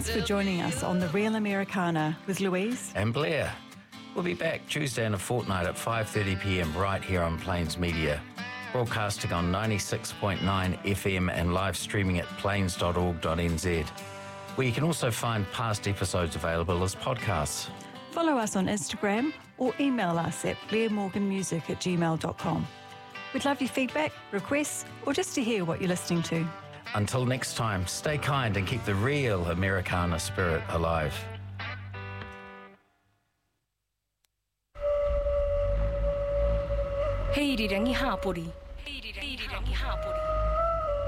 Thanks for joining us on The Real Americana with Louise and Blair. We'll be back Tuesday in a fortnight at 5:30 p.m. right here on Plains Media, broadcasting on 96.9 FM and live streaming at plains.org.nz, where you can also find past episodes available as podcasts. Follow us on Instagram or email us at blairmorganmusic@gmail.com. We'd love your feedback, requests, or just to hear what you're listening to. Until next time, stay kind and keep the real Americana spirit alive. Hei rirangi hapori. Hei rirangi hapori.